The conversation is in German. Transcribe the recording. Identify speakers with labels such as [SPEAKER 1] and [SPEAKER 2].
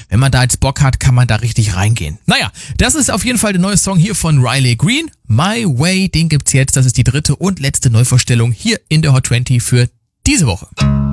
[SPEAKER 1] wenn man da jetzt Bock hat, kann man da richtig reingehen. Naja, das ist auf jeden Fall der neue Song hier von Riley Green. My Way, den gibt's jetzt. Das ist die dritte und letzte Neuvorstellung hier in der Hot 20 für diese Woche.